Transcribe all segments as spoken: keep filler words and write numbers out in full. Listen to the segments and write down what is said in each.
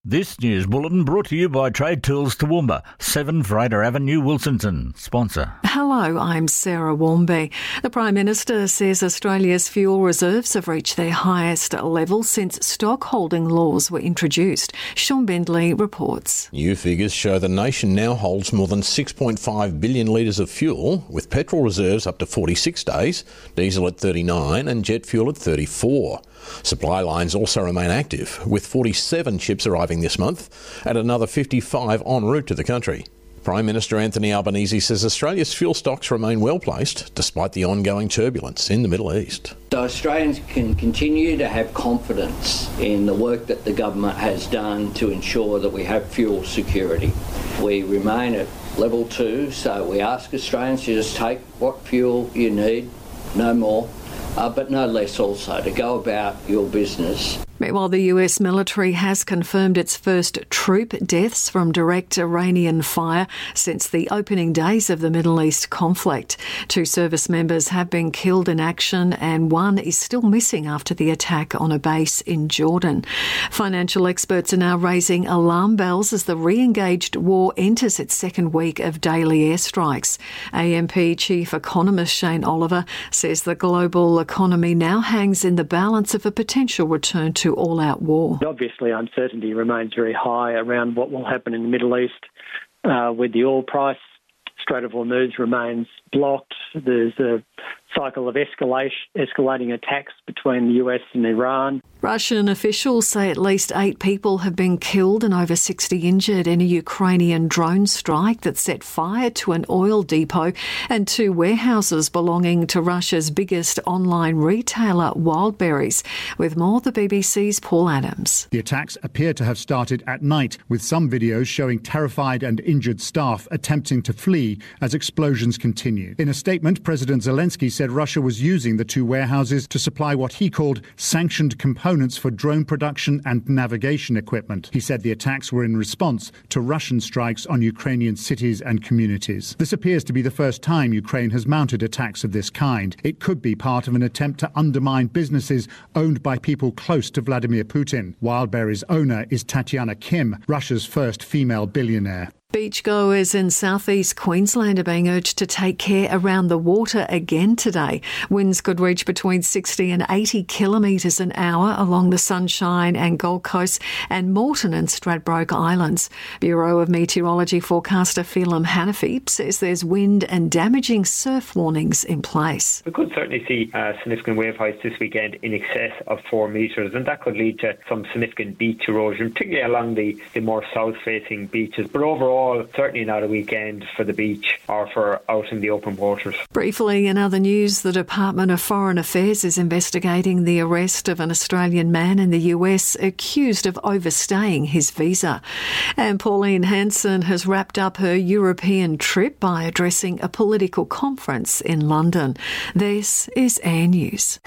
This news bulletin brought to you by Trade Tools Toowoomba, seven Fraser Avenue, Wilsonton. Sponsor. Hello, I'm Sarah Warmby. The Prime Minister says Australia's fuel reserves have reached their highest level since stock holding laws were introduced. Sean Bendley reports. New figures show the nation now holds more than six point five billion litres of fuel, with petrol reserves up to forty-six days, diesel at thirty-nine and jet fuel at thirty-four. Supply lines also remain active, with forty-seven ships arriving this month and another fifty-five en route to the country. Prime Minister Anthony Albanese says Australia's fuel stocks remain well placed despite the ongoing turbulence in the Middle East. So Australians can continue to have confidence in the work that the government has done to ensure that we have fuel security. We remain at level two, so we ask Australians to just take what fuel you need, no more. Uh, but no less also, to go about your business. Meanwhile, the U S military has confirmed its first troop deaths from direct Iranian fire since the opening days of the Middle East conflict. Two service members have been killed in action and one is still missing after the attack on a base in Jordan. Financial experts are now raising alarm bells as the re-engaged war enters its second week of daily airstrikes. A M P chief economist Shane Oliver says the global economy now hangs in the balance of a potential return to all-out war. Obviously, uncertainty remains very high around what will happen in the Middle East uh, with the oil price. Strait of Hormuz remains blocked. There's a cycle of escalation, escalating attacks between the U S and Iran. Russian officials say at least eight people have been killed and over sixty injured in a Ukrainian drone strike that set fire to an oil depot and two warehouses belonging to Russia's biggest online retailer, Wildberries. With more, the B B C's Paul Adams. The attacks appear to have started at night, with some videos showing terrified and injured staff attempting to flee as explosions continue. In a statement, President Zelensky said Russia was using the two warehouses to supply what he called sanctioned components for drone production and navigation equipment. He said the attacks were in response to Russian strikes on Ukrainian cities and communities. This appears to be the first time Ukraine has mounted attacks of this kind. It could be part of an attempt to undermine businesses owned by people close to Vladimir Putin. Wildberries' owner is Tatiana Kim, Russia's first female billionaire. Beachgoers in southeast Queensland are being urged to take care around the water again today. Winds could reach between sixty and eighty kilometres an hour along the Sunshine and Gold Coast and Moreton and Stradbroke Islands. Bureau of Meteorology forecaster Phelim Hanafi says there's wind and damaging surf warnings in place. We could certainly see uh, significant wave heights this weekend in excess of four metres, and that could lead to some significant beach erosion, particularly along the, the more south-facing beaches. But overall, certainly not a weekend for the beach or for out in the open waters. Briefly, in other news, the Department of Foreign Affairs is investigating the arrest of an Australian man in the U S accused of overstaying his visa. And Pauline Hanson has wrapped up her European trip by addressing a political conference in London. This is Air News.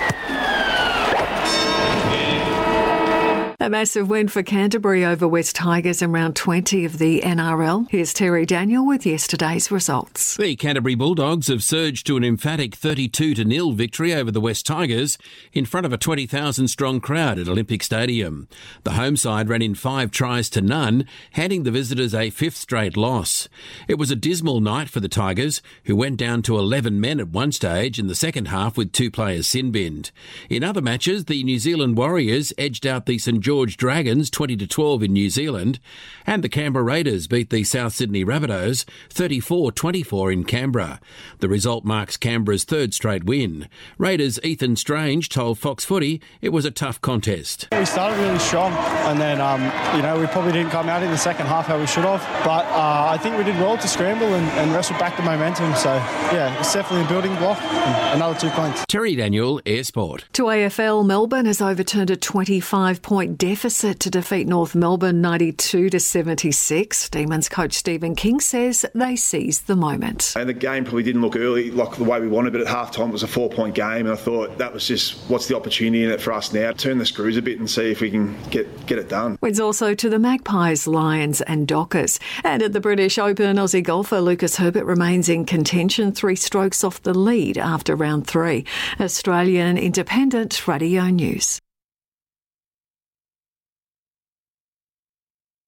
A massive win for Canterbury over West Tigers in round twenty of the N R L. Here's Terry Daniel with yesterday's results. The Canterbury Bulldogs have surged to an emphatic thirty-two to nil victory over the West Tigers in front of a twenty thousand strong crowd at Olympic Stadium. The home side ran in five tries to none, handing the visitors a fifth straight loss. It was a dismal night for the Tigers, who went down to eleven men at one stage in the second half with two players sin-binned. In other matches, the New Zealand Warriors edged out the St George Dragons twenty to twelve in New Zealand, and the Canberra Raiders beat the South Sydney Rabbitohs thirty-four twenty-four in Canberra. The result marks Canberra's third straight win. Raiders' Ethan Strange told Fox Footy it was a tough contest. We started really strong, and then um, you know we probably didn't come out in the second half how we should have, but uh, I think we did well to scramble and, and wrestle back the momentum. So yeah, it's definitely a building block. Another two points. Terry Daniel, Air Sport. To A F L, Melbourne has overturned a twenty-five point deficit to defeat North Melbourne ninety-two to seventy-six. Demons coach Stephen King says they seized the moment. And the game probably didn't look early like the way we wanted, but at half time it was a four point game, and I thought that was just what's the opportunity in it for us now? Turn the screws a bit and see if we can get, get it done. Wins also to the Magpies, Lions and Dockers. And at the British Open, Aussie golfer Lucas Herbert remains in contention, three strokes off the lead after round three. Australian Independent Radio News.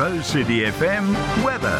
Rose City F M weather.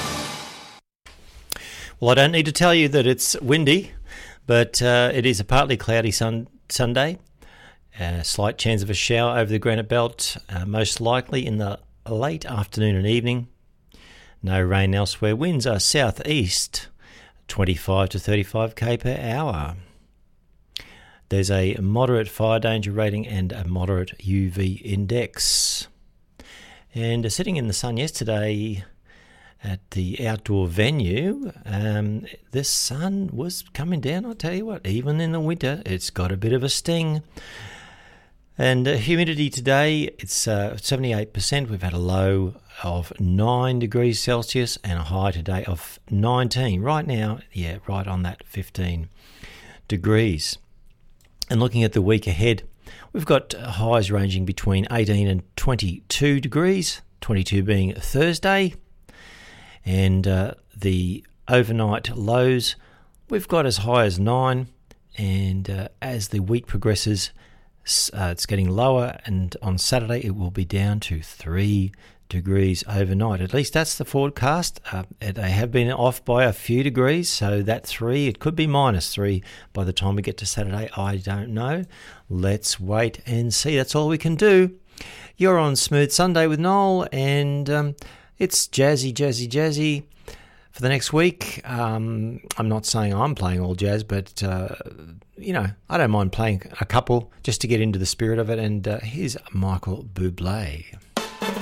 Well, I don't need to tell you that it's windy, but uh, it is a partly cloudy sun- Sunday. A slight chance of a shower over the Granite Belt, uh, most likely in the late afternoon and evening. No rain elsewhere. Winds are southeast, twenty-five to thirty-five kilometres per hour. There's a moderate fire danger rating and a moderate U V index. And uh, sitting in the sun yesterday at the outdoor venue, um, the sun was coming down. I'll tell you what, even in the winter, it's got a bit of a sting. And uh, humidity today, it's uh, seventy-eight percent. We've had a low of nine degrees Celsius and a high today of nineteen. Right now, yeah, right on that fifteen degrees. And looking at the week ahead, we've got highs ranging between eighteen and twenty-two degrees, twenty-two being Thursday. And uh, the overnight lows, we've got as high as nine. And uh, as the week progresses, uh, it's getting lower. And on Saturday, it will be down to three degrees overnight. At least that's the forecast. Uh, they have been off by a few degrees, so that three, it could be minus three by the time we get to Saturday. I don't know. Let's wait and see. That's all we can do. You're on Smooth Sunday with Noel, and um, it's jazzy, jazzy, jazzy for the next week. Um, I'm not saying I'm playing all jazz, but, uh, you know, I don't mind playing a couple just to get into the spirit of it. And uh, here's Michael Bublé.